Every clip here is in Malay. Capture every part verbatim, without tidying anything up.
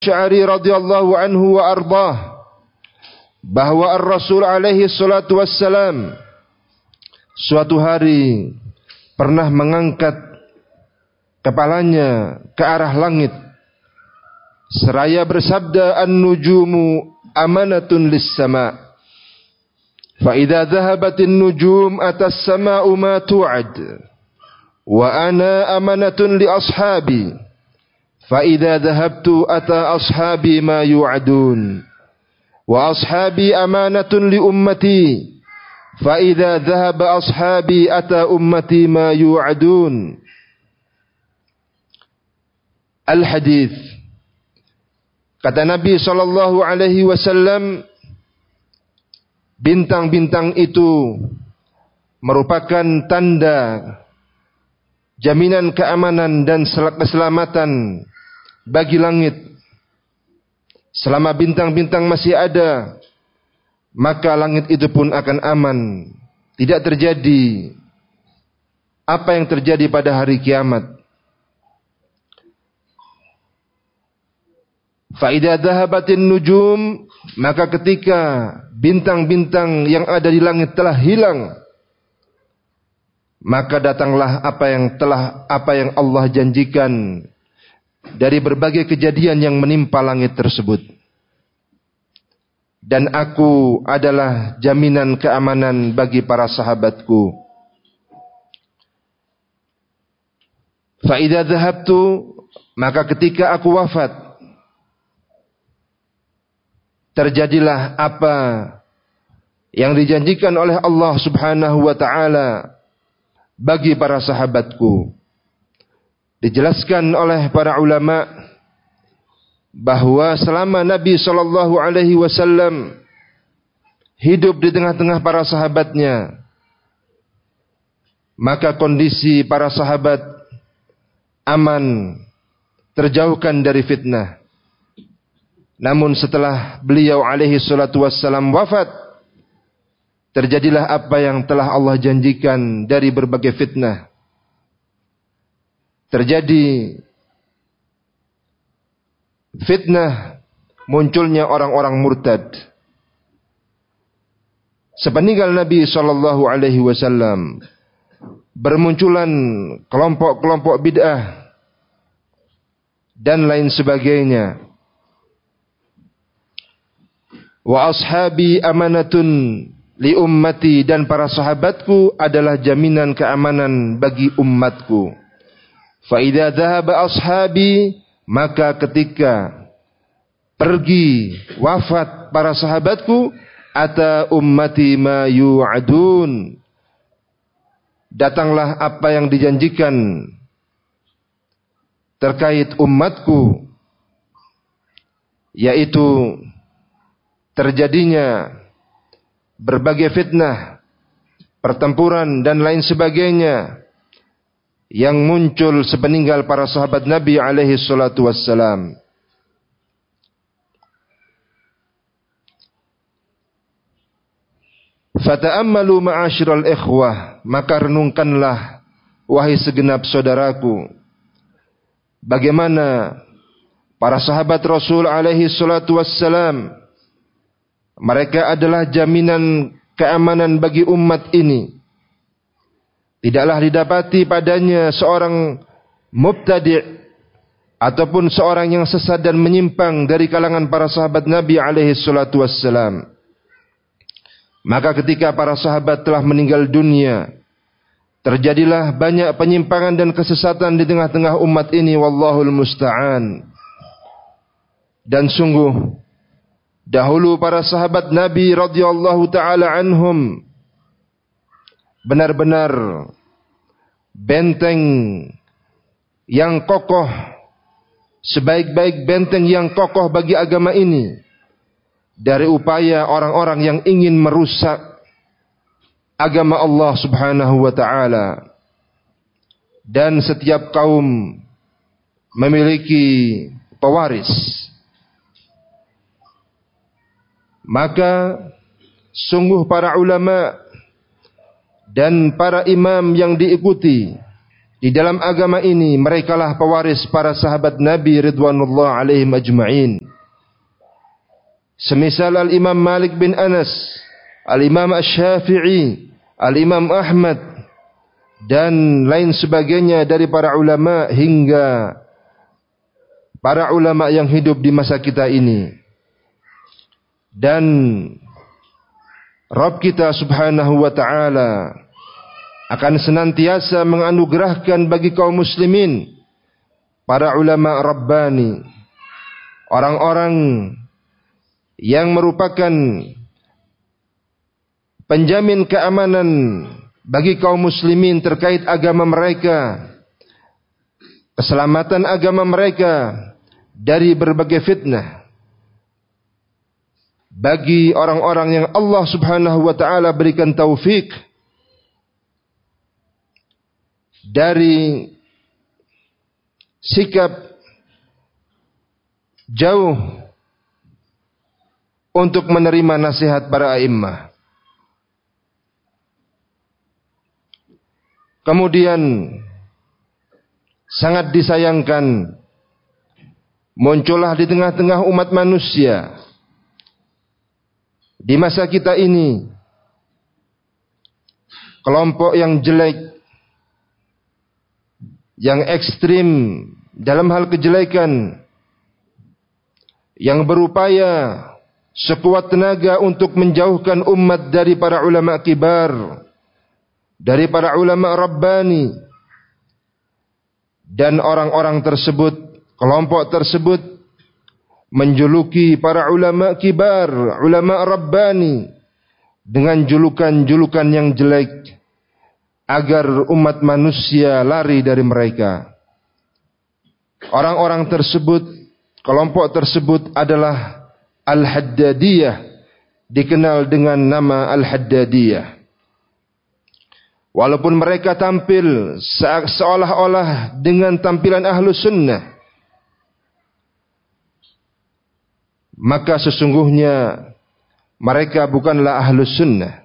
Syari radhiyallahu anhu wa ardhah, bahwa Ar-Rasul alaihi salatu wassalam suatu hari pernah mengangkat kepalanya ke arah langit seraya bersabda, an-nujumu amanatun lis-sama, fa idza dhahabatin nujum atas sama'u ma tu'ad, wa ana amanatun li ashabi, fa idza dhahabtu ata ashabi ma yu'adun, wa ashabi amanatun li ummati, fa idza dhahaba ashabi ata ummati ma yu'adun. Al-hadits. Kata Nabi sallallahu alaihi wasallam, bintang-bintang itu merupakan tanda jaminan keamanan dan keselamatan bagi langit. Selama bintang-bintang masih ada, maka langit itu pun akan aman. Tidak terjadi apa yang terjadi pada hari kiamat. Fa idza dhahabatin nujum, maka ketika bintang-bintang yang ada di langit telah hilang, maka datanglah apa yang telah apa yang Allah janjikan dari berbagai kejadian yang menimpa langit tersebut. Dan aku adalah jaminan keamanan bagi para sahabatku. Fa idza dhahabtu, maka ketika aku wafat, terjadilah apa yang dijanjikan oleh Allah Subhanahu wa taala bagi para sahabatku. Dijelaskan oleh para ulama bahwa selama Nabi sallallahu alaihi wasallam hidup di tengah-tengah para sahabatnya, maka kondisi para sahabat aman, terjauhkan dari fitnah. Namun setelah beliau alaihi salatu wassalam wafat, terjadilah apa yang telah Allah janjikan dari berbagai fitnah. Terjadi fitnah, munculnya orang-orang murtad. Sepeninggal Nabi sallallahu alaihi wasallam, bermunculan kelompok-kelompok bid'ah dan lain sebagainya. Wa ashabi amanatun li ummati, dan para sahabatku adalah jaminan keamanan bagi umatku. Fa idza dhahaba ashabi, maka ketika pergi wafat para sahabatku, ata ummati ma yu'adun, datanglah apa yang dijanjikan terkait umatku, yaitu terjadinya berbagai fitnah, pertempuran dan lain sebagainya yang muncul sepeninggal para sahabat Nabi alaihi salatu wassalam. Fata'ammalu ma'asyiral ikhwah, maka renungkanlah wahai segenap saudaraku, bagaimana para sahabat Rasul alaihi salatu wassalam, mereka adalah jaminan keamanan bagi umat ini. Tidaklah didapati padanya seorang mubtadi' ataupun seorang yang sesat dan menyimpang dari kalangan para sahabat Nabi alaihi salatu wassalam. Maka ketika para sahabat telah meninggal dunia, terjadilah banyak penyimpangan dan kesesatan di tengah-tengah umat ini, wallahul musta'an. Dan sungguh dahulu para sahabat Nabi radhiyallahu taala anhum benar-benar benteng yang kokoh, sebaik-baik benteng yang kokoh bagi agama ini dari upaya orang-orang yang ingin merusak agama Allah Subhanahu wa taala. Dan setiap kaum memiliki pewaris. Maka sungguh para ulama dan para imam yang diikuti Di dalam agama ini merekalah pewaris para sahabat Nabi ridwanullah alaihim ajma'in. Semisal Al-Imam Malik bin Anas, Al-Imam Asy-Syafi'i, Al-Imam Ahmad dan lain sebagainya dari para ulama hingga para ulama yang hidup di masa kita ini. Dan Rabb kita subhanahu wa ta'ala akan senantiasa menganugerahkan bagi kaum muslimin para ulama Rabbani, orang-orang yang merupakan penjamin keamanan bagi kaum muslimin terkait agama mereka, keselamatan agama mereka dari berbagai fitnah. Bagi orang-orang yang Allah subhanahu wa ta'ala berikan taufik dari sikap jauh untuk menerima nasihat para a'immah. Kemudian sangat disayangkan muncullah di tengah-tengah umat manusia di masa kita ini kelompok yang jelek, yang ekstrim dalam hal kejelekan, yang berupaya sekuat tenaga untuk menjauhkan umat dari para ulama kibar, dari para ulama Rabbani. Dan orang-orang tersebut, kelompok tersebut menjuluki para ulama kibar, ulama Rabbani dengan julukan-julukan yang jelek agar umat manusia lari dari mereka. Orang-orang tersebut, kelompok tersebut adalah Al-Haddadiyah, dikenal dengan nama Al-Haddadiyah. Walaupun mereka tampil seolah-olah dengan tampilan ahlu sunnah, maka sesungguhnya mereka bukanlah ahlu sunnah.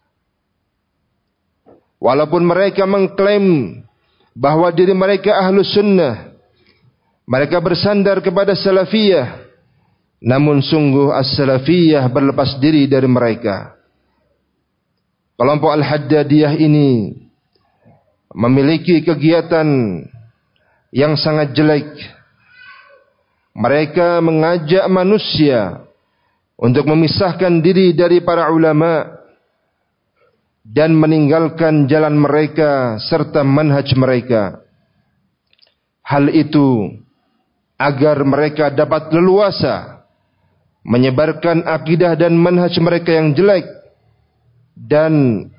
Walaupun mereka mengklaim bahawa diri mereka ahlu sunnah, mereka bersandar kepada salafiyah, namun sungguh as-salafiyah berlepas diri dari mereka. Kelompok Al-Haddadiyah ini memiliki kegiatan yang sangat jelek. Mereka mengajak manusia untuk memisahkan diri dari para ulama dan meninggalkan jalan mereka serta manhaj mereka. Hal itu agar mereka dapat leluasa menyebarkan akidah dan manhaj mereka yang jelek, dan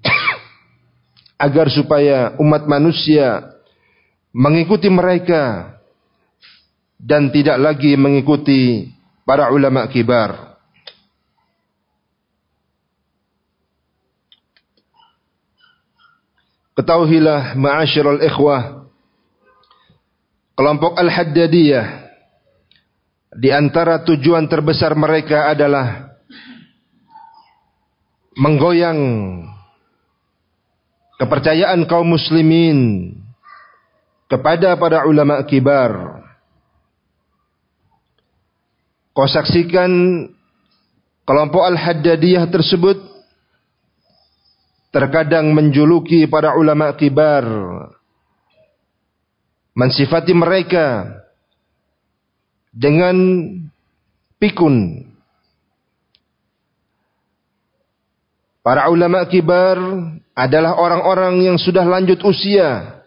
agar supaya umat manusia mengikuti mereka dan tidak lagi mengikuti para ulama kibar. Ketahuilah ma'asyiral ikhwah, kelompok Al-Haddadiyah di antara tujuan terbesar mereka adalah menggoyang kepercayaan kaum muslimin kepada para ulama kibar. Kau saksikan kelompok Al-Haddadiyah tersebut terkadang menjuluki para ulama kibar, mensifati mereka dengan pikun. Para ulama kibar adalah orang-orang yang sudah lanjut usia,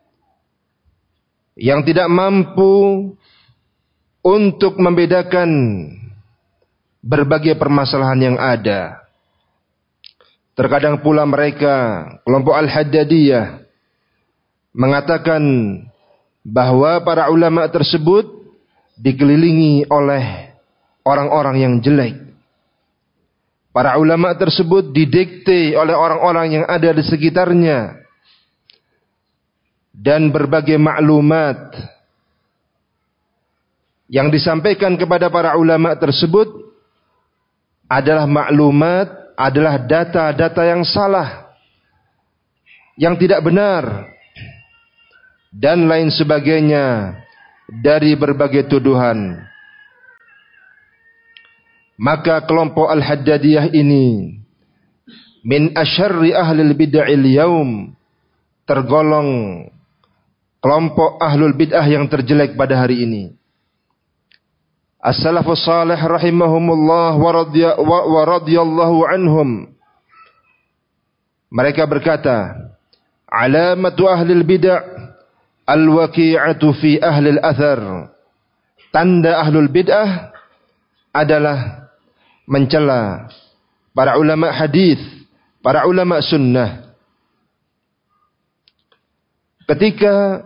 yang tidak mampu untuk membedakan berbagai permasalahan yang ada. Terkadang pula mereka, kelompok Al-Haddadiyah, mengatakan bahawa para ulama tersebut dikelilingi oleh orang-orang yang jelek. Para ulama tersebut didikte oleh orang-orang yang ada di sekitarnya, dan berbagai maklumat yang disampaikan kepada para ulama tersebut adalah maklumat, adalah data-data yang salah, yang tidak benar. dan lain sebagainya dari berbagai tuduhan. Maka kelompok Al-Haddadiyah ini min asyarri ahlil bid'ahil yaum, tergolong kelompok ahlul bid'ah yang terjelek pada hari ini. As-salafus salih rahimahumullah wa radiyallahu anhum, mereka berkata, alamatu ahlil bid'ah al-waqi'atu fi ahlil athar, tanda ahlul bid'ah adalah mencela para ulama hadis, para ulama sunnah. Ketika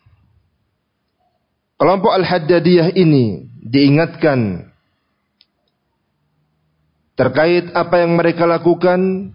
kelompok Al-Haddadiyah ini diingatkan terkait apa yang mereka lakukan,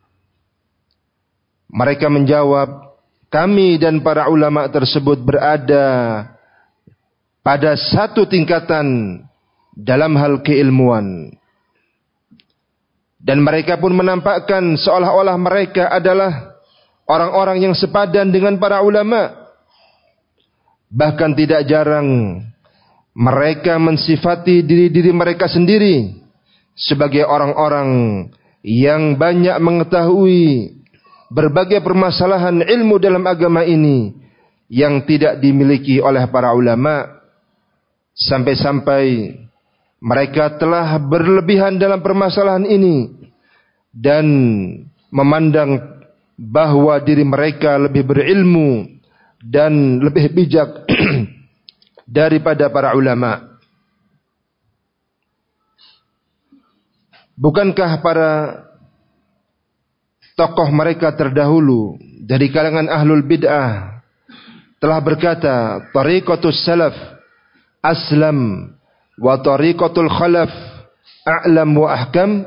mereka menjawab, kami dan para ulama tersebut berada pada satu tingkatan dalam hal keilmuan. Dan mereka pun menampakkan seolah-olah mereka adalah orang-orang yang sepadan dengan para ulama. Bahkan tidak jarang mereka mensifati diri-diri mereka sendiri sebagai orang-orang yang banyak mengetahui berbagai permasalahan ilmu dalam agama ini yang tidak dimiliki oleh para ulama. Sampai-sampai mereka telah berlebihan dalam permasalahan ini dan memandang bahwa diri mereka lebih berilmu dan lebih bijak daripada para ulama. Bukankah para tokoh mereka terdahulu dari kalangan ahlul bid'ah telah berkata, tariqatus salaf aslam wa tariqatul khalaf a'lam wa ahkam.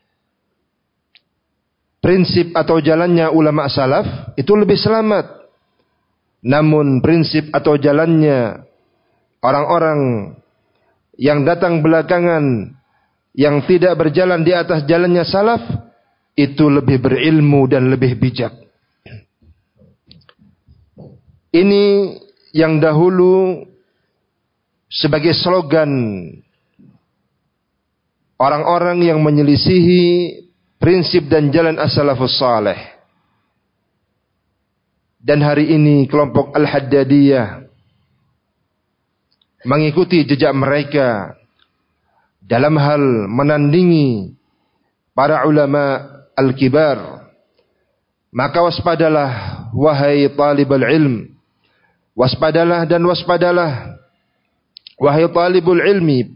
Prinsip atau jalannya ulama salaf itu lebih selamat, namun prinsip atau jalannya orang-orang yang datang belakangan yang tidak berjalan di atas jalannya salaf itu lebih berilmu dan lebih bijak. Ini yang dahulu sebagai slogan orang-orang yang menyelisihi prinsip dan jalan as-salafus salih. Dan hari ini kelompok Al-Haddadiyah mengikuti jejak mereka dalam hal menandingi para ulama al-kibar. Maka waspadalah wahai talibul ilm, waspadalah dan waspadalah wahai talibul ilmi,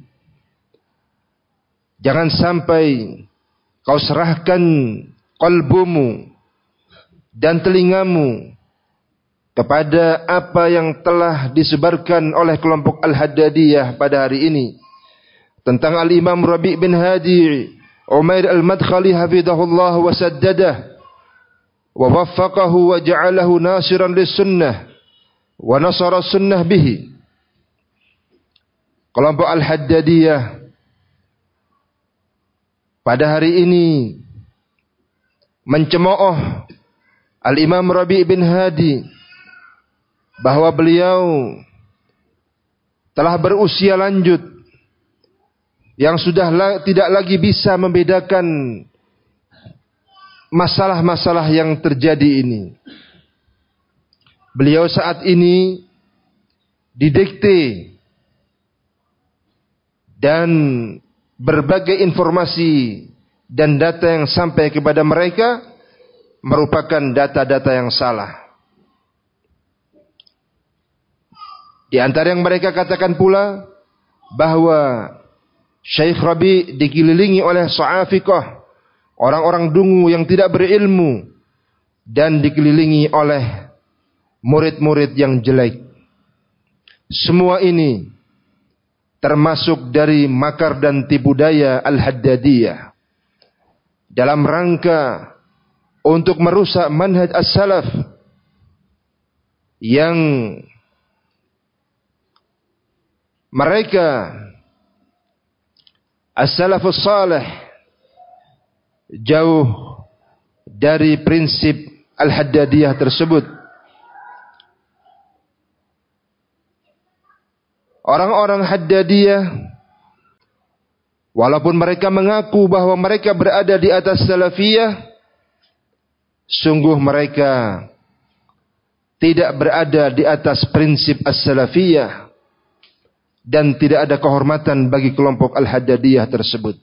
jangan sampai kau serahkan qalbumu dan telingamu kepada apa yang telah disebarkan oleh kelompok Al-Haddadiyah pada hari ini tentang Al-Imam Rabi' bin Hadi Umair Al-Madkhali hafidhahullah wa saddadah wa waffaqahu wa ja'alahu nasiran lis-sunnah wa nasara sunnah bihi. Kelompok Al-Haddadiyah pada hari ini mencemooh Al-Imam Rabi' bin Hadi bahwa beliau telah berusia lanjut yang sudah la, tidak lagi bisa membedakan masalah-masalah yang terjadi ini. Beliau saat ini didikte dan berbagai informasi dan data yang sampai kepada mereka merupakan data-data yang salah. Di antara yang mereka katakan pula bahwa Syekh Rabi' dikelilingi oleh sa'afiqah, orang-orang dungu yang tidak berilmu, dan dikelilingi oleh murid-murid yang jelek. Semua ini termasuk dari makar dan tipu daya Al-Haddadiyah dalam rangka untuk merusak manhaj as-salaf yang mereka as-salafus salih jauh dari prinsip Al-Haddadiyah tersebut. orang-orang Haddadiyah, walaupun mereka mengaku bahwa mereka berada di atas salafiyah, sungguh mereka tidak berada di atas prinsip as-salafiyah dan tidak ada kehormatan bagi kelompok Al-Haddadiyah tersebut.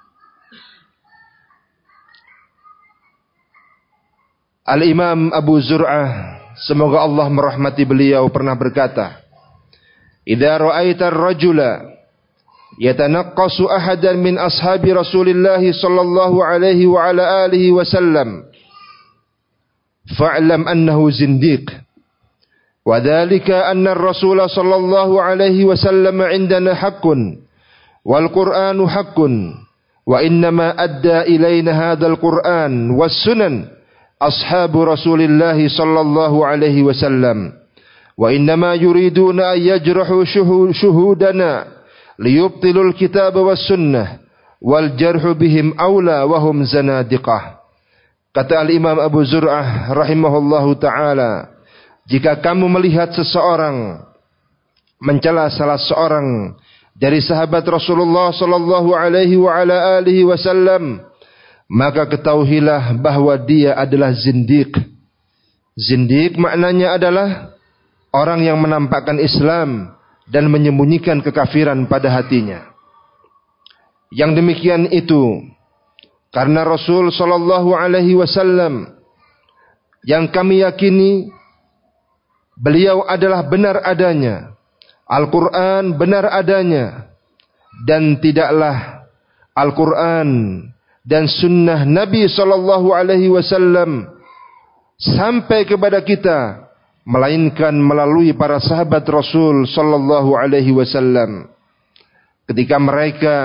Al-Imam Abu Zur'ah, semoga Allah merahmati beliau, pernah berkata, "Idza ra'aita ar-rajula yatanaqqasu ahadan min ashabi Rasulillah sallallahu alaihi wa ala alihi wasallam, fa'lam annahu zindiq. Wa dzalika anna ar-rasul sallallahu alaihi wasallam 'indana haqqun wal Qur'anu haqqun wa innama adda ilaina hadzal Qur'an was sunan ashabu Rasulillah sallallahu alaihi wasallam wa innama yuriduna an yajrahu shuhudana liyubtilul kitab was sunnah wal jarhu bihim aula wa hum zanadiqah." Kata Al-Imam Abu Zur'ah rahimahullahu ta'ala, jika kamu melihat seseorang mencela salah seorang dari sahabat Rasulullah sallallahu alaihi wa ala alihi wasallam, maka ketahuilah bahwa dia adalah zindiq. Zindiq maknanya adalah orang yang menampakkan Islam dan menyembunyikan kekafiran pada hatinya. Yang demikian itu karena Rasul sallallahu alaihi wasallam yang kami yakini beliau adalah benar adanya, Al-Quran benar adanya, dan tidaklah Al-Quran dan sunnah Nabi sallallahu alaihi wasallam sampai kepada kita melainkan melalui para sahabat Rasul sallallahu alaihi wasallam. Ketika mereka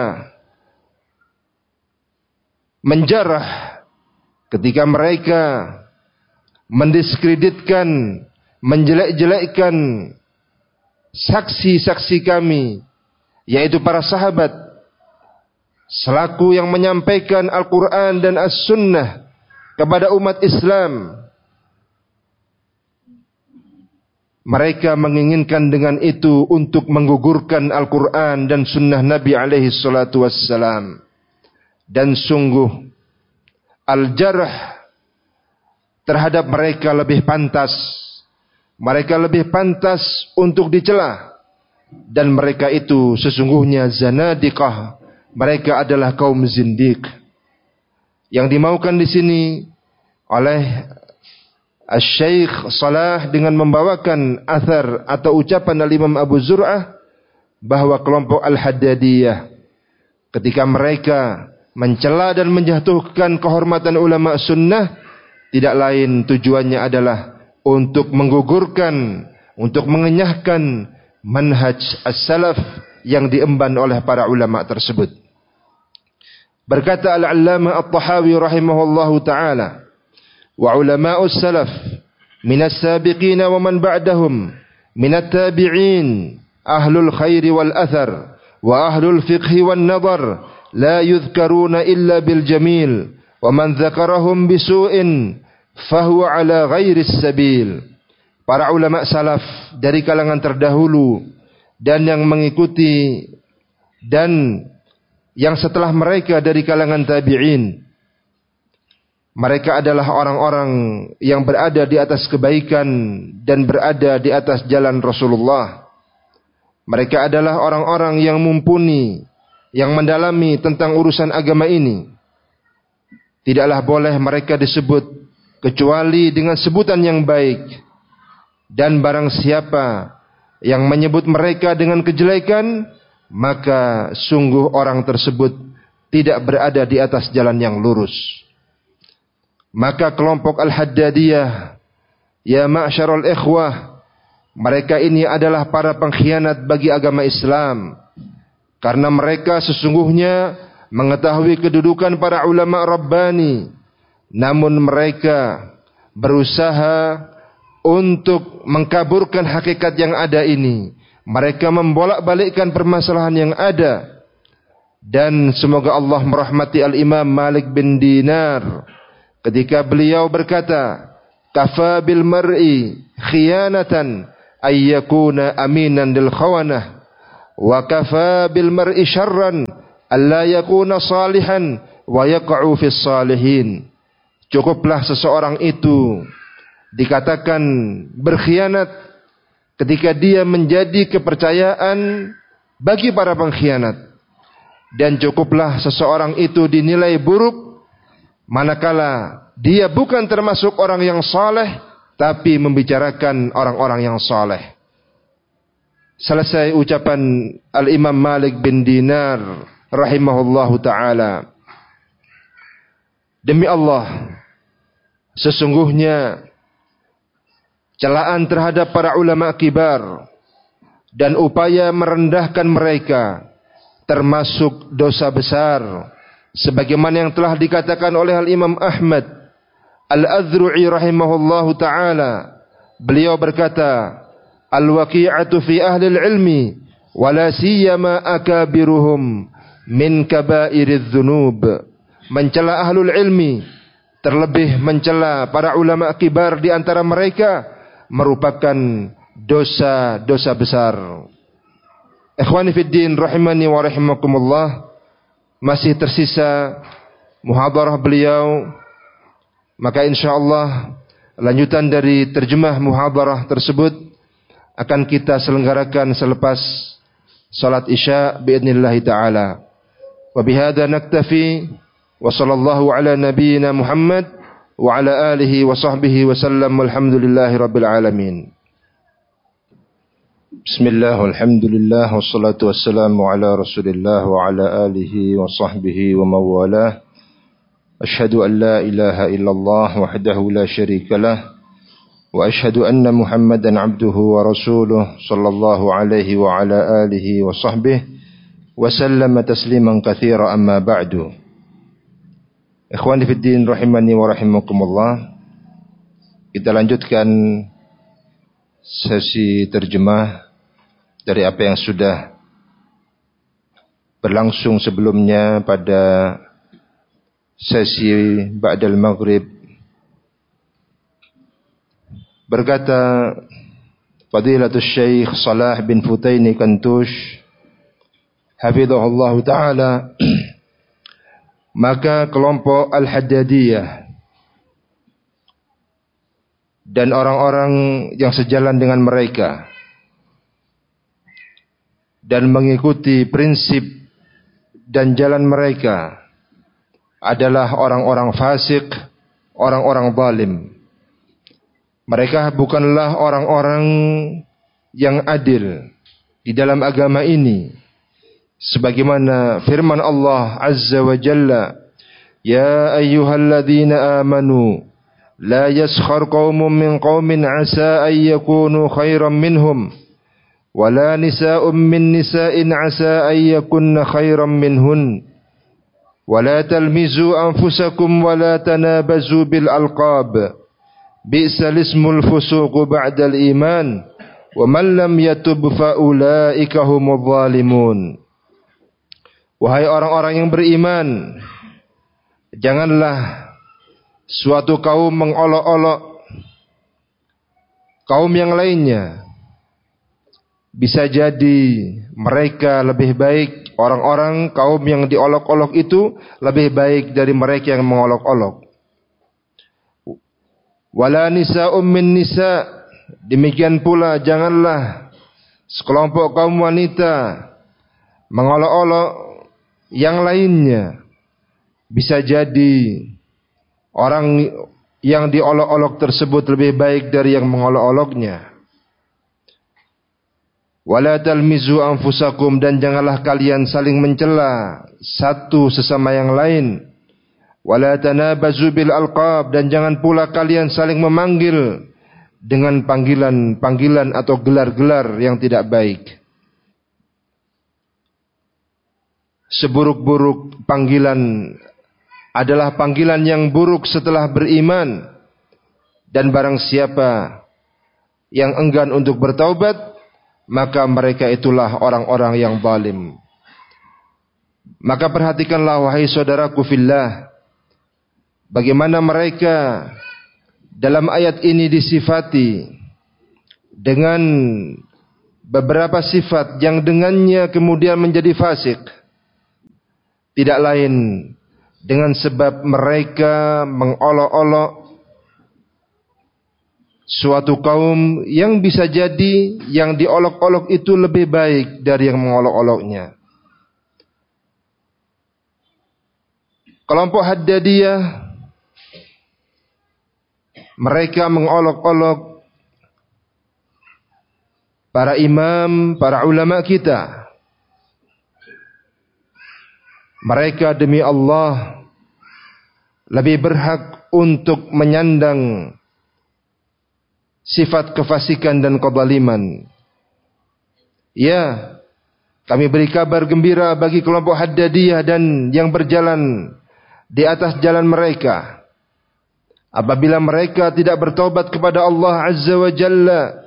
menjarah, ketika mereka mendiskreditkan, menjelek-jelekkan saksi-saksi kami, yaitu para sahabat, selaku yang menyampaikan Al-Quran dan As-Sunnah kepada umat Islam, mereka menginginkan dengan itu untuk menggugurkan Al-Quran dan Sunnah Nabi alaihi salatu wassalam. Dan sungguh al-jarh terhadap mereka lebih pantas, mereka lebih pantas untuk dicela, dan mereka itu sesungguhnya zanadiqah. Mereka adalah kaum zindiq. Yang dimaukan di sini oleh Asy-Syaikh Salah dengan membawakan athar atau ucapan Al-Imam Abu Zur'ah bahwa kelompok Al-Haddadiyah ketika mereka mencela dan menjatuhkan kehormatan ulama sunnah, tidak lain tujuannya adalah untuk menggugurkan, untuk mengenyahkan manhaj as-salaf yang diemban oleh para ulama tersebut. Berkata Al-Allamah At-Tahawi rahimahullahu ta'ala, wa ulama'us salaf minas sabiqina wa man ba'dahum minat tabi'in ahlul khairi wal athar wa ahlul fiqhi wal nadar la yudhkaruna illa bil jamil wa man dhakarahum bisu'in fahuwa ala ghairis sabil. Para ulama salaf dari kalangan terdahulu dan yang mengikuti dan yang setelah mereka dari kalangan tabi'in, mereka adalah orang-orang yang berada di atas kebaikan dan berada di atas jalan Rasulullah. Mereka adalah orang-orang yang mumpuni, yang mendalami tentang urusan agama ini. Tidaklah boleh mereka disebut kecuali dengan sebutan yang baik. Dan barang siapa yang menyebut mereka dengan kejelekan, maka sungguh orang tersebut tidak berada di atas jalan yang lurus. Maka kelompok Al-Haddadiyah, ya ma'syarul ikhwah, mereka ini adalah para pengkhianat bagi agama Islam. Karena mereka sesungguhnya mengetahui kedudukan para ulama Rabbani, namun mereka berusaha untuk mengkaburkan hakikat yang ada ini. Mereka membolak-balikkan permasalahan yang ada. Dan semoga Allah merahmati Al-Imam Malik bin Dinar ketika beliau berkata, kafa bil mar'i khiyanatan ayyakuna aminan lil khawanah wa kafa bil mar'i syarran alla yakuna salihan wa yaqa'u fis salihin. Cukuplah seseorang itu dikatakan berkhianat ketika dia menjadi kepercayaan bagi para pengkhianat, dan cukuplah seseorang itu dinilai buruk manakala dia bukan termasuk orang yang saleh tapi membicarakan orang-orang yang saleh. Selesai ucapan Al-Imam Malik bin Dinar rahimahullahu ta'ala. Demi Allah, sesungguhnya celaan terhadap para ulama kibar dan upaya merendahkan mereka termasuk dosa besar, sebagaimana yang telah dikatakan oleh Al-Imam Ahmad Al-Adhru'i rahimahullahu ta'ala. Beliau berkata, al-waqi'atu fi ahli al-ilmi wala siyama akabiruhum min kaba'iriz dzunub. Mencela ahlul ilmi, terlebih mencela para ulama kibar di antara mereka, merupakan dosa-dosa besar. Ikhwani fid din rahimani wa rahimakumullah, masih tersisa muhadarah beliau, maka insyaallah lanjutan dari terjemah muhadarah tersebut akan kita selenggarakan selepas salat Isya biidznillah taala. Wa bihadza naktafi wa sallallahu ala nabiyyina Muhammad wa ala alihi wa sahbihi wa sallam, walhamdulillahi rabbil alamin. Bismillah, alhamdulillah, wassalatu wassalamu ala rasulillah wa ala alihi wa sahbihi wa mawalah. Ashhadu an la ilaha illallah wahdahu la syarika lah, wa ashhadu anna Muhammadan abduhu wa rasuluh sallallahu alaihi wa ala alihi wa sahbihi wa sallama tasliman katsira, amma ba'du. Ikhwani fid din rahimani wa rahimakumullah, kita lanjutkan sesi terjemah dari apa yang sudah berlangsung sebelumnya pada sesi ba'dal maghrib. Berkata Fadilatul Syekh Salah bin Futaini Kantush hafizahullah ta'ala, maka kelompok Al-Haddadiyah dan orang-orang yang sejalan dengan mereka dan mengikuti prinsip dan jalan mereka adalah orang-orang fasik, orang-orang zalim. Mereka bukanlah orang-orang yang adil di dalam agama ini, sebagaimana firman Allah Azza wa Jalla, ya ayyuhalladzina amanu la yaskhar qaumun min qaumin asa an yakunu khairan minhum wala nisa'un min nisa'in asa an yakunna khairan minhun wala talmizu anfusakum wala tanabazu bil alqab bi'sal ismul fusuq ba'dal iman wa man lam yatub fa ulaika humudz zalimun. Wahai orang-orang yang beriman, janganlah suatu kaum mengolok-olok kaum yang lainnya. Bisa jadi mereka lebih baik, orang-orang kaum yang diolok-olok itu lebih baik dari mereka yang mengolok-olok. Wala nisa'um min nisa', demikian pula janganlah sekelompok kaum wanita mengolok-olok yang lainnya. Bisa jadi orang yang diolok-olok tersebut lebih baik dari yang mengolok-oloknya. Wala talmizu anfusakum, dan janganlah kalian saling mencela satu sesama yang lain. Wala tanabazu bil alqab, dan jangan pula kalian saling memanggil dengan panggilan-panggilan atau gelar-gelar yang tidak baik. Seburuk-buruk panggilan adalah panggilan yang buruk setelah beriman, dan barang siapa yang enggan untuk bertaubat, maka mereka itulah orang-orang yang zalim. Maka perhatikanlah wahai saudaraku fillah, bagaimana mereka dalam ayat ini disifati dengan beberapa sifat yang dengannya kemudian menjadi fasik, tidak lain dengan sebab mereka mengolok-olok suatu kaum yang bisa jadi yang diolok-olok itu lebih baik dari yang mengolok-oloknya. Kelompok Haddadiyah, mereka mengolok-olok para imam, para ulama kita. Mereka demi Allah lebih berhak untuk menyandang sifat kefasikan dan kezaliman. Ya, kami beri kabar gembira bagi kelompok Haddadiyah dan yang berjalan di atas jalan mereka. Apabila mereka tidak bertaubat kepada Allah Azza wa Jalla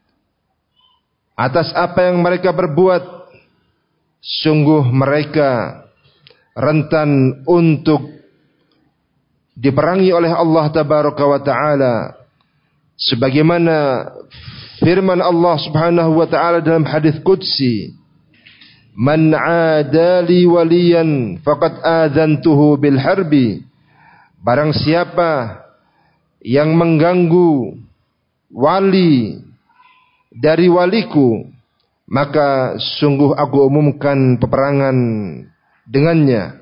atas apa yang mereka berbuat, sungguh mereka rentan untuk diperangi oleh Allah Tabaraka wa Ta'ala, sebagaimana firman Allah Subhanahu wa Ta'ala dalam hadis qudsi, man 'adali waliyan faqad adzantuhu bil harbi, barang siapa yang mengganggu wali dari waliku, maka sungguh aku umumkan peperangan dengannya.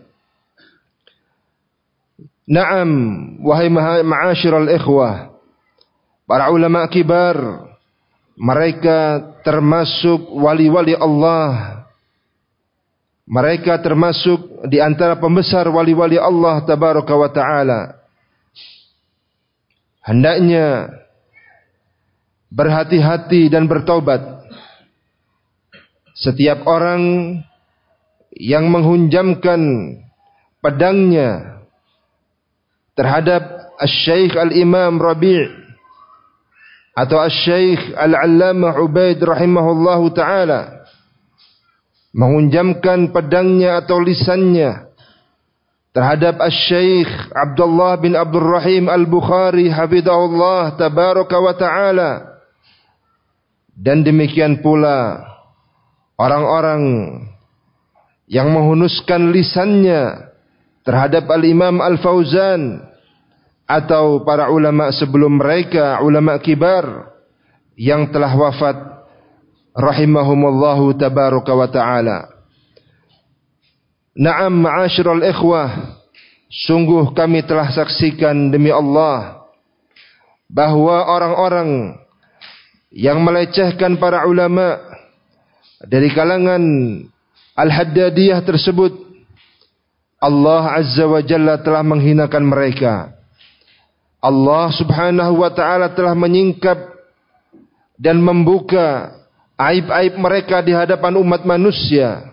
Naam, wahai ma'asyiral ikhwah, para ulama kibar, mereka termasuk wali-wali Allah. Mereka termasuk di antara pembesar wali-wali Allah Tabaraka wa Ta'ala. Hendaknya berhati-hati dan bertaubat. Setiap orang yang menghunjamkan pedangnya terhadap Asy-Syaikh Al-Imam Rabi' atau Asy-Syaikh Al-Allamah Ubaid rahimahullahu ta'ala, menghunjamkan pedangnya atau lisannya terhadap Asy-Syaikh Abdullah bin Abdul Rahim Al-Bukhari hafizahullah tabaraka wa ta'ala, dan demikian pula orang-orang yang menghunuskan lisannya terhadap Al-Imam Al-Fauzan atau para ulama sebelum mereka, ulama kibar yang telah wafat rahimahumullahu tabaraka wa ta'ala. Na'am ma'asyiral ikhwah, sungguh kami telah saksikan demi Allah bahwa orang-orang yang melecehkan para ulama dari kalangan Al-Haddadiyah tersebut, Allah Azza wa Jalla telah menghinakan mereka. Allah Subhanahu wa ta'ala telah menyingkap dan membuka aib-aib mereka di hadapan umat manusia.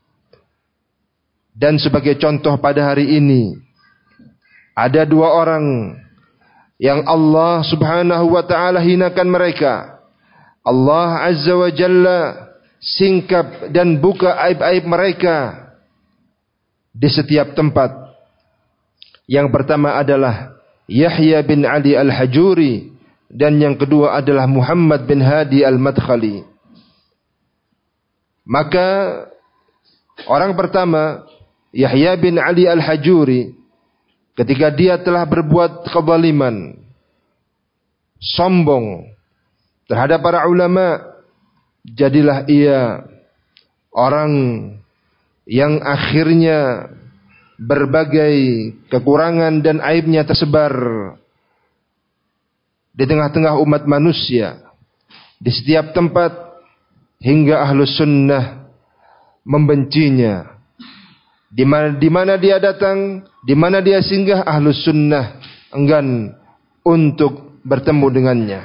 Dan sebagai contoh pada hari ini, ada dua orang yang Allah Subhanahu wa ta'ala hinakan mereka. Allah Azza wa Jalla singkap dan buka aib-aib mereka di setiap tempat. Yang pertama adalah Yahya bin Ali Al-Hajuri, dan yang kedua adalah Muhammad bin Hadi Al-Madkhali. Maka orang pertama, Yahya bin Ali Al-Hajuri, ketika dia telah berbuat kezaliman, sombong terhadap para ulama, jadilah ia orang yang akhirnya berbagai kekurangan dan aibnya tersebar di tengah-tengah umat manusia, di setiap tempat, hingga Ahlus Sunnah membencinya. Di mana, di mana dia datang, di mana dia singgah, Ahlus Sunnah enggan untuk bertemu dengannya.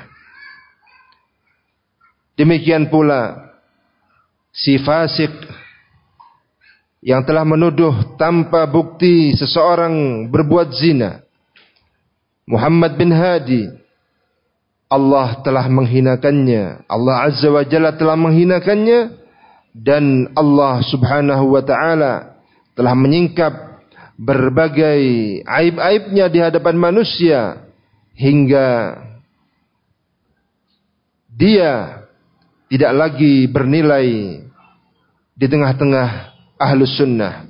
Demikian pula si fasik yang telah menuduh tanpa bukti seseorang berbuat zina, Muhammad bin Hadi, Allah telah menghinakannya. Allah Azza wa Jalla telah menghinakannya, dan Allah Subhanahu wa ta'ala telah menyingkap berbagai aib-aibnya di hadapan manusia, hingga dia tidak lagi bernilai di tengah-tengah ahlus sunnah.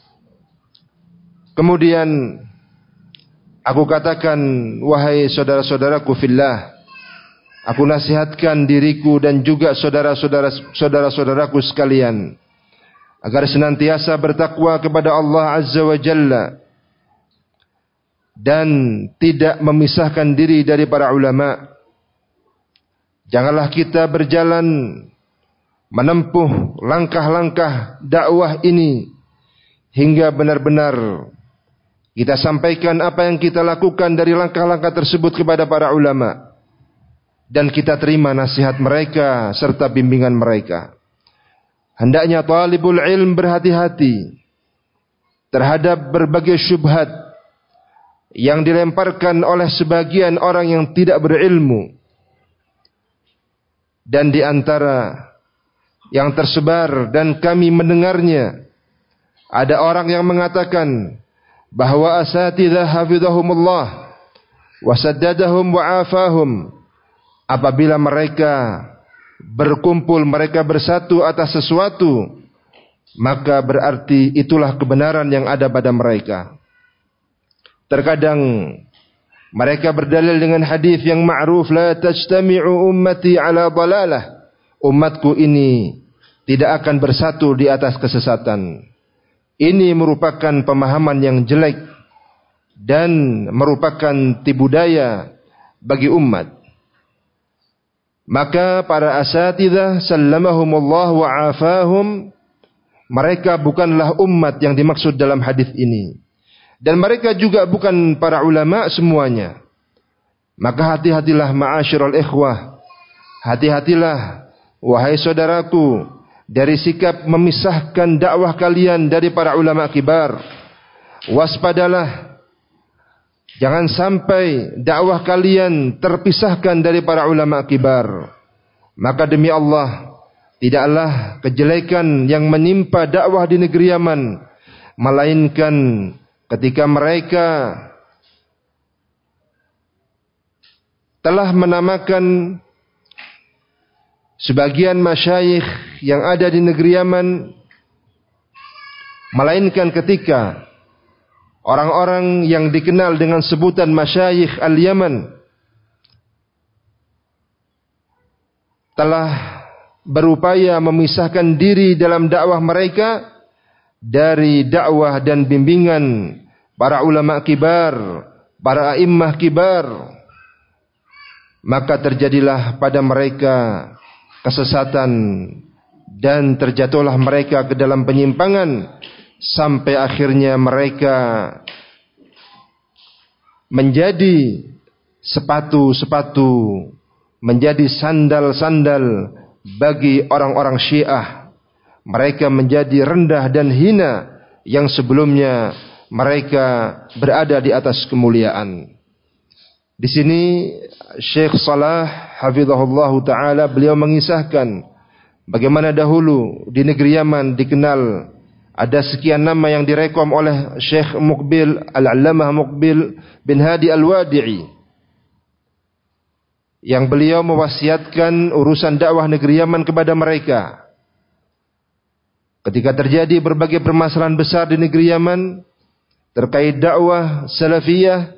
Kemudian aku katakan, wahai saudara-saudaraku fillah, aku nasihatkan diriku dan juga saudara-saudara saudara-saudaraku sekalian agar senantiasa bertakwa kepada Allah Azza wa Jalla dan tidak memisahkan diri dari para ulama. Janganlah kita berjalan menempuh langkah-langkah dakwah ini hingga benar-benar kita sampaikan apa yang kita lakukan dari langkah-langkah tersebut kepada para ulama dan kita terima nasihat mereka serta bimbingan mereka. Hendaknya talibul ilm berhati-hati terhadap berbagai syubhat yang dilemparkan oleh sebagian orang yang tidak berilmu. Dan di antara yang tersebar dan kami mendengarnya, ada orang yang mengatakan bahwa asatidzah hafizahumullah wa saddadahum wa afahum, apabila mereka berkumpul, mereka bersatu atas sesuatu, maka berarti itulah kebenaran yang ada pada mereka. Terkadang mereka berdalil dengan hadis yang ma'ruf, la tajtami'u ummati ala dalalah, umatku ini tidak akan bersatu di atas kesesatan. Ini merupakan pemahaman yang jelek dan merupakan tipu daya bagi umat. Maka para asatidzah sallamahumullah wa afahum, mereka bukanlah umat yang dimaksud dalam hadis ini. Dan mereka juga bukan para ulama semuanya. Maka hati-hatilah ma'asyiral ikhwah, hati-hatilah wahai saudaraku dari sikap memisahkan dakwah kalian dari para ulama kibar. Waspadalah, jangan sampai dakwah kalian terpisahkan dari para ulama kibar. Maka demi Allah, tidaklah kejelekan yang menimpa dakwah di negeri Yaman, melainkan ketika mereka telah menamakan sebagian masyayikh yang ada di negeri Yaman, melainkan ketika orang-orang yang dikenal dengan sebutan masyayikh al-Yaman telah berupaya memisahkan diri dalam dakwah mereka dari dakwah dan bimbingan para ulama kibar, para a'immah kibar, maka terjadilah pada mereka kesesatan dan terjatuhlah mereka ke dalam penyimpangan sampai akhirnya mereka menjadi sepatu-sepatu, menjadi sandal-sandal bagi orang-orang Syiah. Mereka menjadi rendah dan hina yang sebelumnya mereka berada di atas kemuliaan. Di sini Syekh Salah hafizahullah taala beliau mengisahkan bagaimana dahulu di negeri Yaman dikenal ada sekian nama yang direkom oleh Syekh Muqbil Al-Allamah Muqbil bin Hadi Al-Wadi'i, yang beliau mewasiatkan urusan dakwah negeri Yaman kepada mereka. Ketika terjadi berbagai permasalahan besar di negeri Yaman terkait dakwah salafiyah,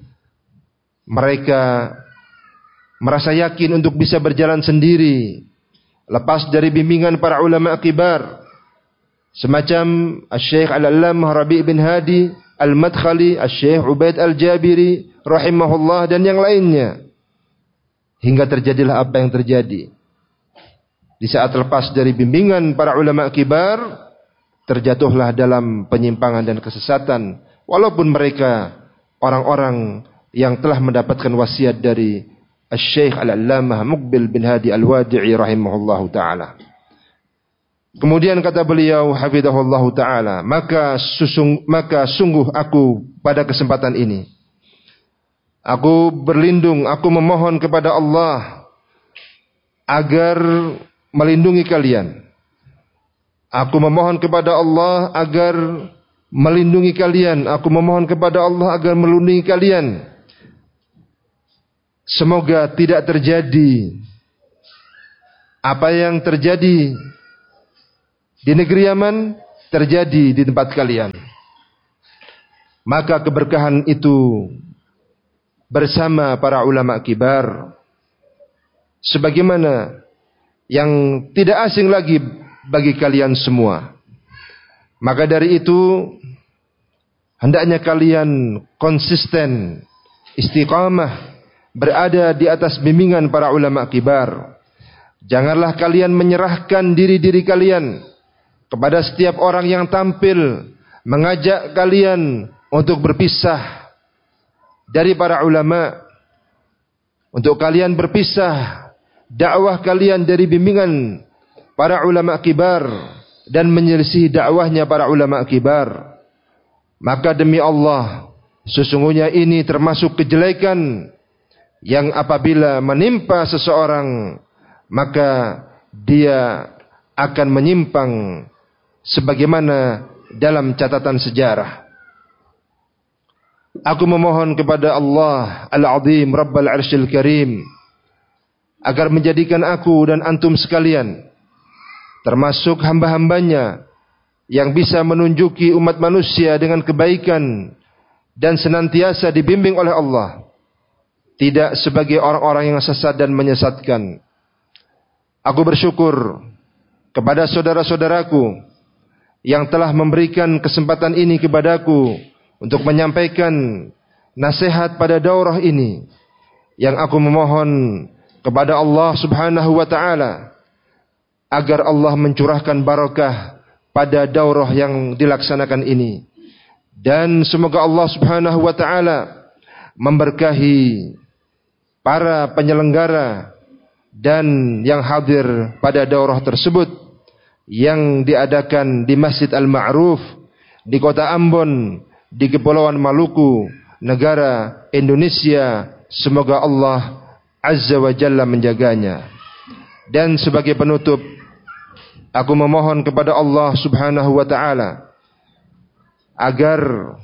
mereka merasa yakin untuk bisa berjalan sendiri, lepas dari bimbingan para ulama kibar semacam Syekh Al-Allamah Rabi' bin Hadi Al-Madkhali, Syekh Ubaid Al-Jabiri rahimahullah dan yang lainnya. Hingga terjadilah apa yang terjadi. Di saat lepas dari bimbingan para ulama kibar, terjatuhlah dalam penyimpangan dan kesesatan, walaupun mereka orang-orang yang telah mendapatkan wasiat dari Syekh Al-Allamah Muqbil bin Hadi Al-Wadi'i rahimahullahu ta'ala. Kemudian kata beliau hafizahullahu ta'ala, maka, susung, maka sungguh aku pada kesempatan ini, aku berlindung, aku memohon kepada Allah agar melindungi kalian. Aku memohon kepada Allah agar melindungi kalian. Aku memohon kepada Allah agar melindungi kalian. Semoga tidak terjadi Apa yang terjadi di negeri Yaman terjadi di tempat kalian. Maka keberkahan itu bersama para ulama kibar, sebagaimana yang tidak asing lagi bagi kalian semua. Maka dari itu hendaknya kalian konsisten, istiqamah, berada di atas bimbingan para ulama kibar. Janganlah kalian menyerahkan diri-diri kalian kepada setiap orang yang tampil mengajak kalian untuk berpisah dari para ulama, untuk kalian berpisah dakwah kalian dari bimbingan para ulama kibar dan menyelisih dakwahnya para ulama kibar. Maka demi Allah, sesungguhnya ini termasuk kejelekan yang apabila menimpa seseorang, maka dia akan menyimpang sebagaimana dalam catatan sejarah. Aku memohon kepada Allah Al-Azim Rabbal Arsyil Karim agar menjadikan aku dan antum sekalian termasuk hamba-hambanya yang bisa menunjuki umat manusia dengan kebaikan dan senantiasa dibimbing oleh Allah, tidak sebagai orang-orang yang sesat dan menyesatkan. Aku bersyukur kepada saudara-saudaraku yang telah memberikan kesempatan ini kepadaku untuk menyampaikan nasihat pada daurah ini, yang aku memohon kepada Allah Subhanahu wa taala agar Allah mencurahkan barakah pada daurah yang dilaksanakan ini, dan semoga Allah Subhanahu wa taala memberkahi para penyelenggara dan yang hadir pada daurah tersebut yang diadakan di Masjid Al-Ma'ruf di Kota Ambon di Kepulauan Maluku, negara Indonesia. Semoga Allah Azza wa Jalla menjaganya. Dan sebagai penutup, aku memohon kepada Allah Subhanahu wa taala agar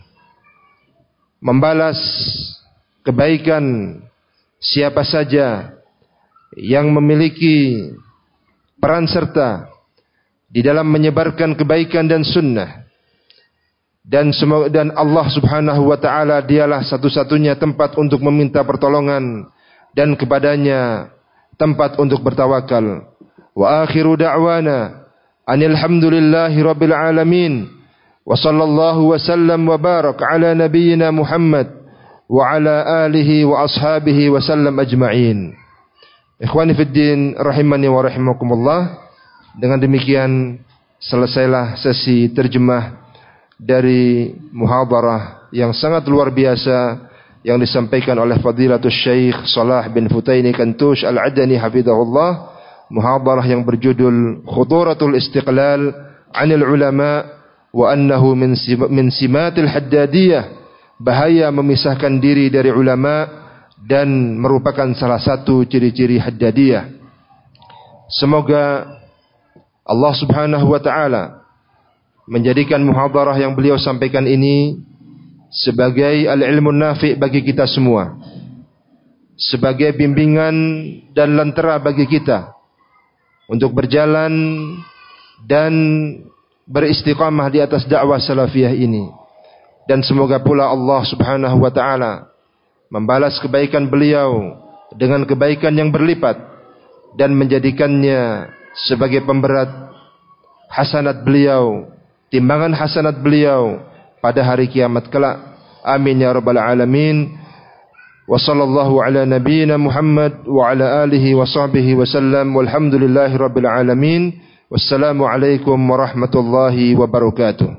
membalas kebaikan siapa saja yang memiliki peran serta di dalam menyebarkan kebaikan dan sunnah, dan semoga, dan Allah Subhanahu wa taala dialah satu-satunya tempat untuk meminta pertolongan dan kepadanya tempat untuk bertawakal. Wa akhiru da'wana anil hamdulillahi rabbil alamin wa sallallahu wa sallam wa barak ala nabiyyina Muhammad wa ala alihi wa ashabihi wa sallam ajma'in. Ikhwani fid din rahimani wa rahimakumullah. Dengan demikian selesailah sesi terjemah dari muhadarah yang sangat luar biasa yang disampaikan oleh Fadilatul Syekh Salah bin Futaini Kantush Al-Adani hafizahullah. Muhadarah yang berjudul Khuturatul Istiqlal 'anil Ulama wa annahu min min simatil haddadiyah, bahaya memisahkan diri dari ulama dan merupakan salah satu ciri-ciri haddadiyah. Semoga Allah Subhanahu wa taala menjadikan muhadarah yang beliau sampaikan ini sebagai al-ilmun nafi' bagi kita semua, sebagai bimbingan dan lentera bagi kita untuk berjalan dan beristiqamah di atas dakwah salafiyah ini. Dan semoga pula Allah Subhanahu wa taala membalas kebaikan beliau dengan kebaikan yang berlipat dan menjadikannya sebagai pemberat hasanat beliau, timbangan hasanat beliau pada hari kiamat kelak. Amin ya rabbal alamin. Wa sallallahu ala nabiyyina Muhammad wa ala alihi wa sahbihi wa sallam. Walhamdulillahi rabbil alamin. Wassalamu alaikum warahmatullahi wabarakatuh.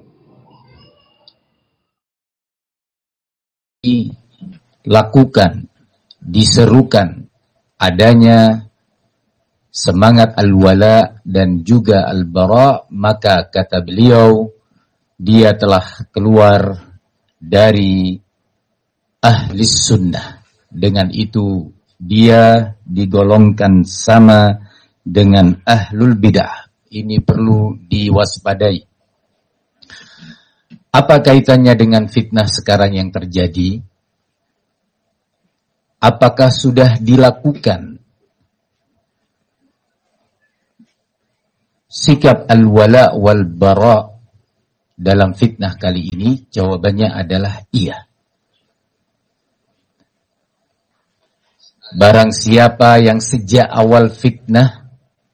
Lakukan, diserukan adanya semangat al-wala dan juga al-bara, maka kata beliau, dia telah keluar dari ahli sunnah. Dengan itu dia digolongkan sama dengan ahlul bidah. Ini perlu diwaspadai. Apa kaitannya dengan fitnah sekarang yang terjadi? Apakah sudah dilakukan sikap al-wala wal bara dalam fitnah kali ini? Jawabannya adalah iya. Barang siapa yang sejak awal fitnah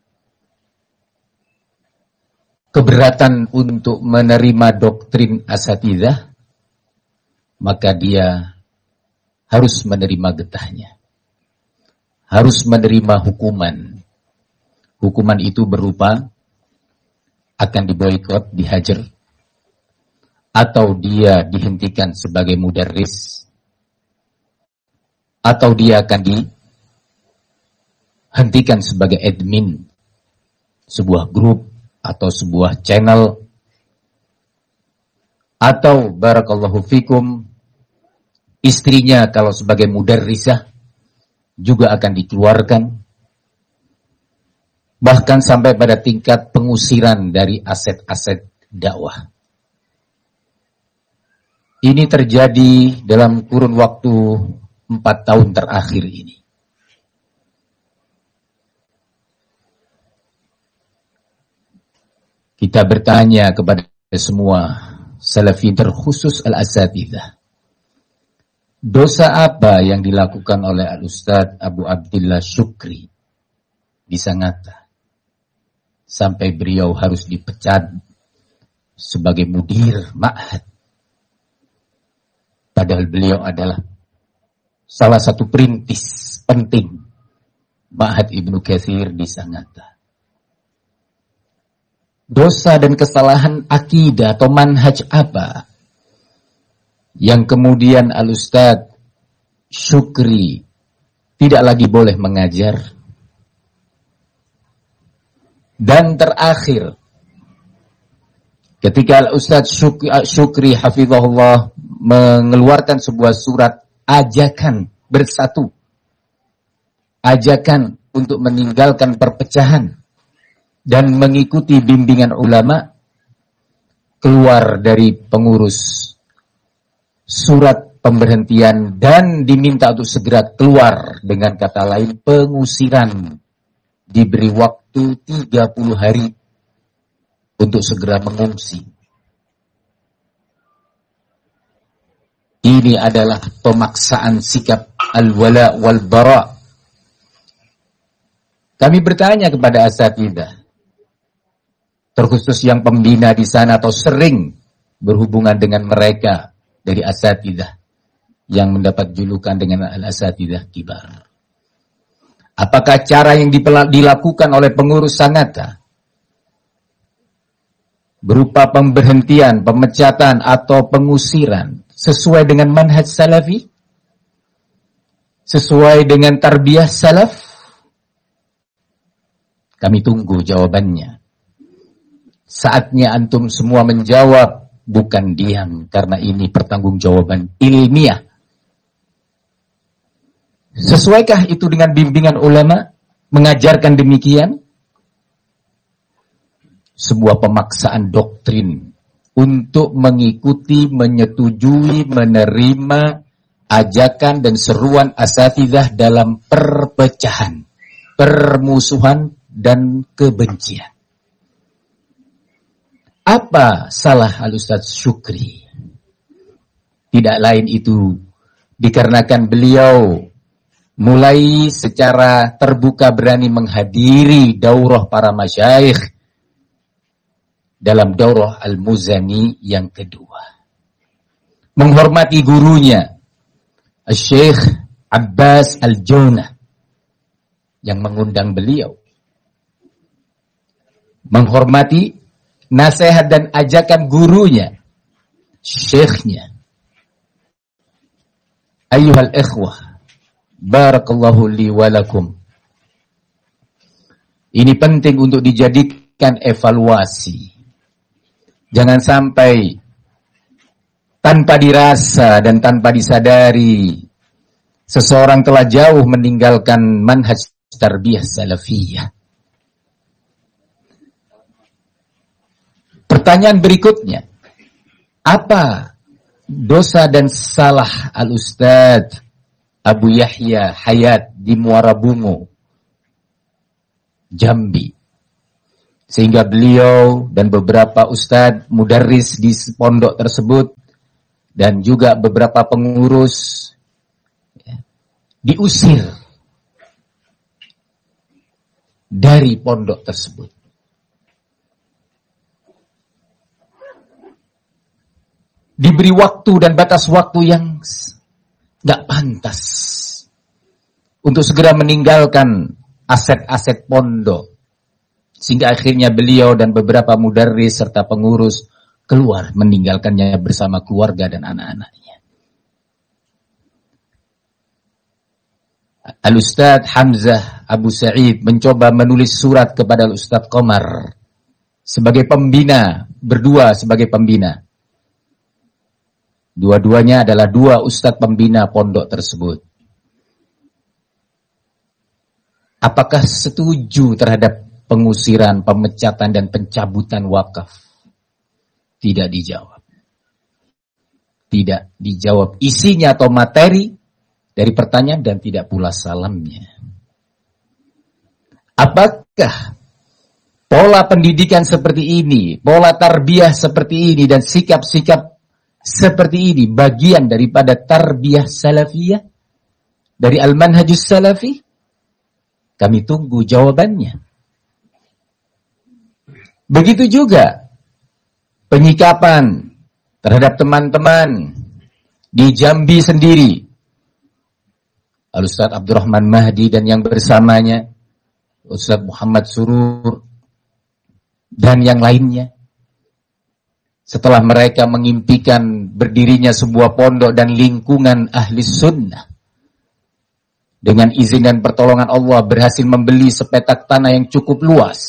keberatan untuk menerima doktrin asatidzah, maka dia harus menerima getahnya. Harus menerima hukuman. Hukuman itu berupa akan diboikot, dihajar, atau dia dihentikan sebagai mudarris, atau dia akan dihentikan sebagai admin sebuah grup atau sebuah channel, atau barakallahu fikum istrinya kalau sebagai mudarrisah juga akan dikeluarkan, bahkan sampai pada tingkat pengusiran dari aset-aset dakwah. Ini terjadi dalam kurun waktu empat tahun terakhir ini. Kita bertanya kepada semua salafi, terkhusus al-asatidzah, dosa apa yang dilakukan oleh Al-Ustadz Abu Abdillah Syukri di Sangatta sampai beliau harus dipecat sebagai mudir ma'had, padahal beliau adalah salah satu perintis penting Ma'had Ibnu Katsir di Sangatta. Dosa dan kesalahan akidah atau manhaj apa yang kemudian Al-Ustadz Syukri tidak lagi boleh mengajar? Dan terakhir, ketika Al-Ustadz Syukri, Syukri hafizahullah mengeluarkan sebuah surat ajakan bersatu, ajakan untuk meninggalkan perpecahan dan mengikuti bimbingan ulama, keluar dari pengurus surat pemberhentian dan diminta untuk segera keluar, dengan kata lain pengusiran, diberi waktu tiga puluh hari untuk segera mengungsi. Ini adalah pemaksaan sikap al-wala wal bara. Kami bertanya kepada asatidzah, terkhusus yang pembina di sana atau sering berhubungan dengan mereka dari asatidzah yang mendapat julukan dengan al-asatidzah kibar. Apakah cara yang dilakukan oleh pengurus Sangatta berupa pemberhentian, pemecatan atau pengusiran sesuai dengan manhaj salafi? Sesuai dengan tarbiyah salaf? Kami tunggu jawabannya. Saatnya antum semua menjawab, bukan diam, karena ini pertanggungjawaban ilmiah. Sesuaikah itu dengan bimbingan ulama mengajarkan demikian? Sebuah pemaksaan doktrin untuk mengikuti, menyetujui, menerima ajakan dan seruan asatidzah dalam perpecahan, permusuhan, dan kebencian. Apa salah Al-Ustadz Syukri? Tidak lain itu dikarenakan beliau mulai secara terbuka berani menghadiri daurah para masyayikh dalam daurah Al-Muzani yang kedua. Menghormati gurunya, Syekh Abbas Al-Jaunah, yang mengundang beliau. Menghormati nasihat dan ajakan gurunya, syekhnya. Ayyuhal ikhwah, barakallahu li walakum. Ini penting untuk dijadikan evaluasi. Jangan sampai tanpa dirasa dan tanpa disadari seseorang telah jauh meninggalkan manhaj tarbiyah salafiyah. Pertanyaan berikutnya, apa dosa dan salah Al-Ustadz Abu Yahya Hayat di Muara Bungo, Jambi, Sehingga beliau dan beberapa ustadz mudarris di pondok tersebut dan juga beberapa pengurus ya, diusir dari pondok tersebut. Diberi waktu dan batas waktu yang gak pantas untuk segera meninggalkan aset-aset pondok. Sehingga akhirnya beliau dan beberapa mudarris serta pengurus keluar meninggalkannya bersama keluarga dan anak-anaknya. Al-Ustadz Hamzah Abu Sa'id mencoba menulis surat kepada Al-Ustadz Qomar sebagai pembina, berdua sebagai pembina. Dua-duanya adalah dua ustadz pembina pondok tersebut. Apakah setuju terhadap pengusiran, pemecatan, dan pencabutan wakaf? Tidak dijawab. Tidak dijawab isinya atau materi dari pertanyaan dan tidak pula salamnya. Apakah pola pendidikan seperti ini, pola tarbiyah seperti ini, dan sikap-sikap seperti ini bagian daripada tarbiyah salafiyah dari al-manhajus salafi? Kami tunggu jawabannya. Begitu juga penyikapan terhadap teman-teman di Jambi sendiri. Al-Ustadz Abdurrahman Mahdi dan yang bersamanya, Ustadz Muhammad Surur dan yang lainnya. Setelah mereka mengimpikan berdirinya sebuah pondok dan lingkungan ahli sunnah, dengan izin dan pertolongan Allah berhasil membeli sepetak tanah yang cukup luas,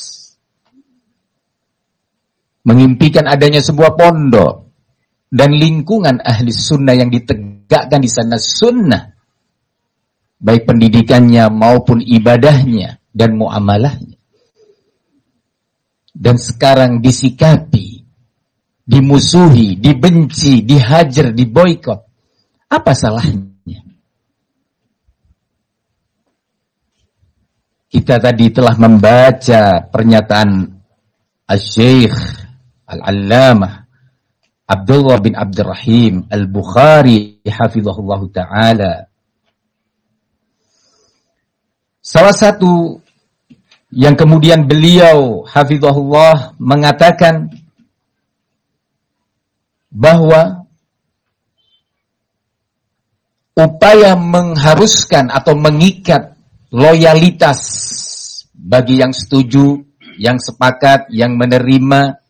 mengimpikan adanya sebuah pondok dan lingkungan ahli sunnah yang ditegakkan di sana sunnah, baik pendidikannya maupun ibadahnya dan muamalahnya. Dan sekarang disikapi, dimusuhi, dibenci, dihajar, diboikot. Apa salahnya? Kita tadi telah membaca pernyataan Al-Syeikh Al-Allamah Abdullah bin Abdurrahim Al-Bukhari hafizahullah ta'ala. Salah satu yang kemudian beliau hafizahullah mengatakan bahwa upaya mengharuskan atau mengikat loyalitas bagi yang setuju, yang sepakat, yang menerima,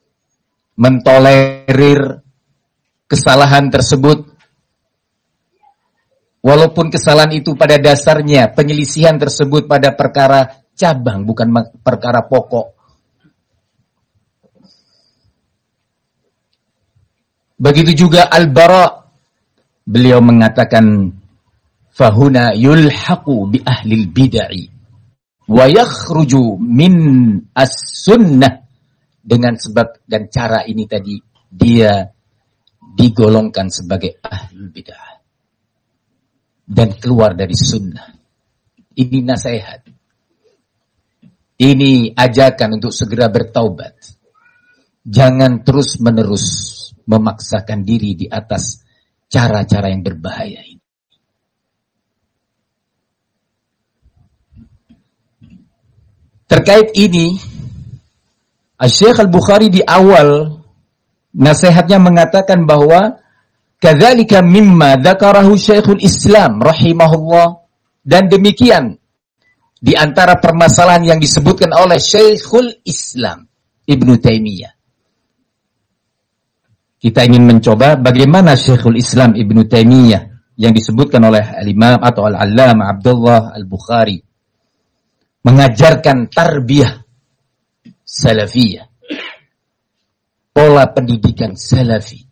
mentolerir kesalahan tersebut, walaupun kesalahan itu pada dasarnya penyelisihan tersebut pada perkara cabang, bukan perkara pokok. Begitu juga Al-Bara, beliau mengatakan fahuna yulhaqu bi ahlil bid'ah wa yakhruju min as-sunnah. Dengan sebab dan cara ini tadi dia digolongkan sebagai ahlul bid'ah dan keluar dari sunnah. Ini nasihat. Ini ajakan untuk segera bertaubat. Jangan terus-menerus memaksakan diri di atas cara-cara yang berbahaya ini. Terkait ini, Al-Syeikh Al-Bukhari di awal nasihatnya mengatakan bahwa kadzalika mimma dzakarahu Syekhul Islam rahimahullah, dan demikian di antara permasalahan yang disebutkan oleh Syekhul Islam Ibnu Taimiyah. Kita ingin mencoba bagaimana Syekhul Islam Ibnu Taimiyah yang disebutkan oleh Al-Imam atau Al-Allamah Abdullah Al-Bukhari mengajarkan tarbiyah salafiyah, pola pendidikan salafi.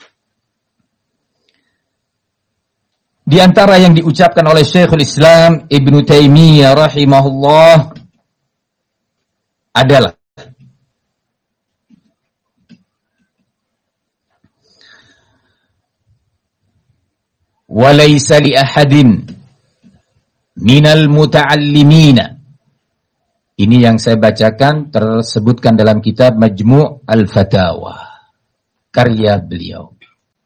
Di antara yang diucapkan oleh Syekhul Islam Ibnu Taimiyah rahimahullah adalah walaysa li ahadin minal muta'allimina Ini yang saya bacakan tersebutkan dalam kitab Majmu' Al-Fatawa, karya beliau.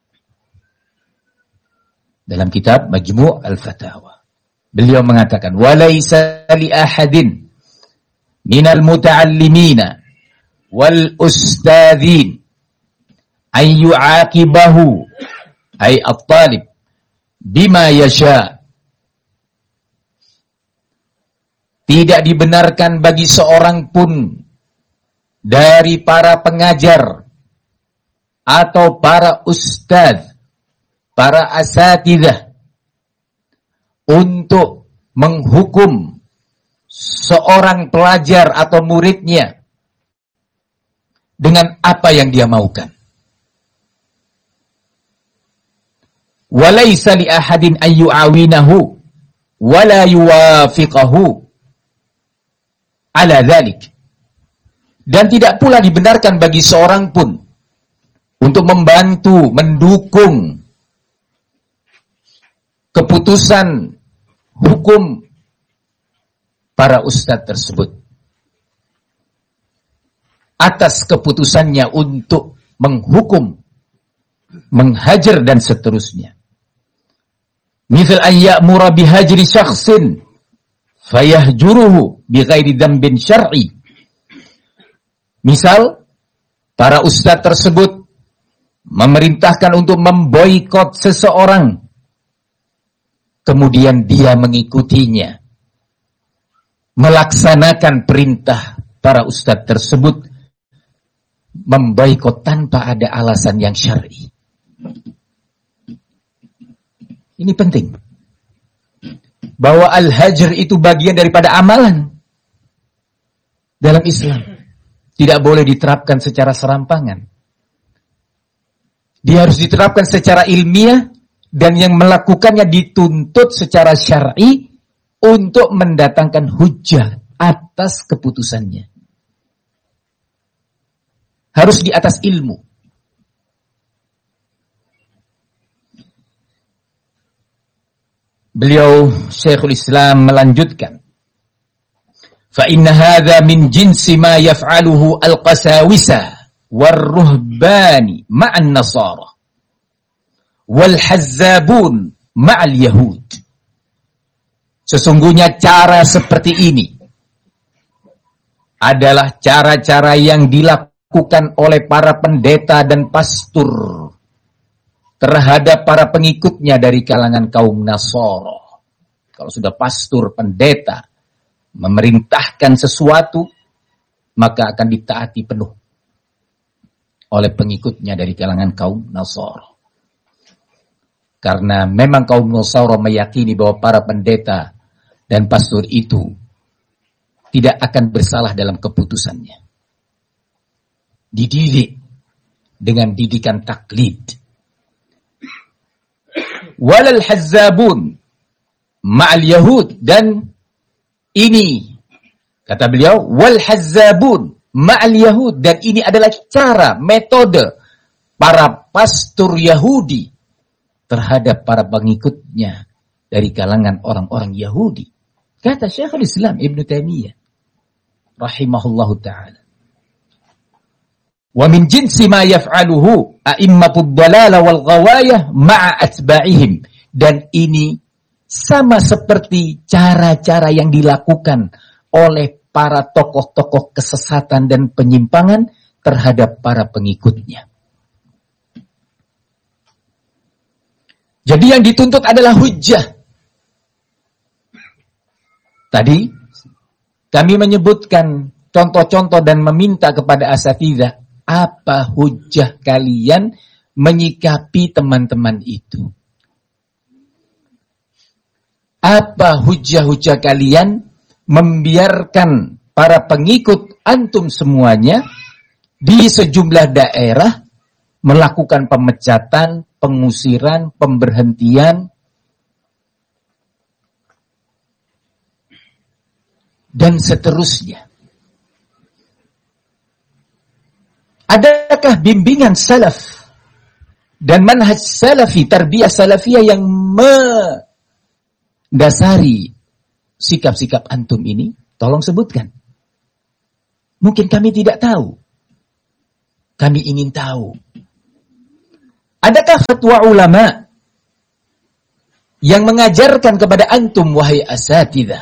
Dalam kitab Majmu' Al-Fatawa, beliau mengatakan, "Walaysa li ahadin minal muta'allimina wal ustadzin ay yu'aqibahu ay at-talib bima yasha." Tidak dibenarkan bagi seorang pun dari para pengajar atau para ustadz, para asatidzah untuk menghukum seorang pelajar atau muridnya dengan apa yang dia maukan. Walaysa li ahadin ayyu'awinahu wala yuwafiqahu ala dzalik. Dan tidak pula dibenarkan bagi seorang pun untuk membantu, mendukung keputusan hukum para ustadz tersebut atas keputusannya untuk menghukum, menghajar dan seterusnya. Misal an ya'mura bihajri syakhsin fayahjuruhu bighairi dzambin syar'i. Misal para ustadz tersebut memerintahkan untuk memboikot seseorang, kemudian dia mengikutinya, melaksanakan perintah para ustadz tersebut, memboikot tanpa ada alasan yang syar'i. Ini penting, bahwa al-hajr itu bagian daripada amalan dalam Islam. Tidak boleh diterapkan secara serampangan. Dia harus diterapkan secara ilmiah, dan yang melakukannya dituntut secara syar'i untuk mendatangkan hujjah atas keputusannya. Harus di atas ilmu. Beliau Syekhul Islam melanjutkan, fa inna hadza min jinsi ma yaf'aluhu al-qasawisa war-ruhbani ma'an nasara wal-hazzabun ma'al yahud. Sesungguhnya cara seperti ini adalah cara-cara yang dilakukan oleh para pendeta dan pastor terhadap para pengikutnya dari kalangan kaum Nasara. Kalau sudah pastor, pendeta memerintahkan sesuatu, maka akan ditaati penuh oleh pengikutnya dari kalangan kaum Nasara. Karena memang kaum Nasara meyakini bahwa para pendeta dan pastor itu tidak akan bersalah dalam keputusannya. Dididik dengan didikan taklid. Walal hazzabun ma'al yahud, dan ini kata beliau wal hazzabun ma'al yahud, dan ini adalah cara, metode para pastor Yahudi terhadap para pengikutnya dari kalangan orang-orang Yahudi. Kata Syekhul Islam Ibn Taimiyah rahimahullahu ta'ala, wa min jinsi ma yaf'aluhu a'immatud dalalah wal ghawayah ma'a atba'ihim, dan ini sama seperti cara-cara yang dilakukan oleh para tokoh-tokoh kesesatan dan penyimpangan terhadap para pengikutnya. Jadi yang dituntut adalah hujjah. Tadi kami menyebutkan contoh-contoh dan meminta kepada asatidzah, apa hujjah kalian menyikapi teman-teman itu? Apa hujjah-hujjah kalian membiarkan para pengikut antum semuanya di sejumlah daerah melakukan pemecatan, pengusiran, pemberhentian, dan seterusnya? Adakah bimbingan salaf dan manhaj salafi, tarbiyah salafiyah yang mendasari sikap-sikap antum ini? Tolong sebutkan. Mungkin kami tidak tahu. Kami ingin tahu. Adakah fatwa ulama yang mengajarkan kepada antum, wahai asatidzah,